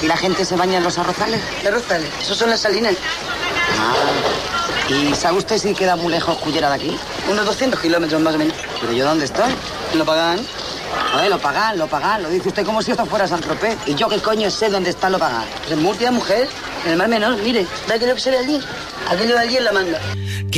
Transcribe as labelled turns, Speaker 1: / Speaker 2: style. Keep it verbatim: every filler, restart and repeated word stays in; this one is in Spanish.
Speaker 1: ¿Aquí la gente se baña en los arrozales?
Speaker 2: ¿Qué arrozales? Esos son las salinas.
Speaker 1: Ah. ¿Y sabe usted si queda muy lejos Cullera de aquí?
Speaker 2: Unos doscientos kilómetros más o menos.
Speaker 1: ¿Pero yo dónde estoy?
Speaker 2: ¿Lo pagan?
Speaker 1: Joder, lo pagan, lo pagan. Lo dice usted como si esto fuera Saint-Tropez. ¿Y yo qué coño sé dónde está lo pagan?
Speaker 2: Pues en Murcia, mujer. En el Mar Menor, mire. ¿Ve aquello que se ve allí? Aquello de allí en la manga.